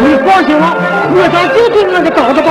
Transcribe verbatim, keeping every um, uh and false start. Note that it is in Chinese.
你放心吧，我想就对我的高子宝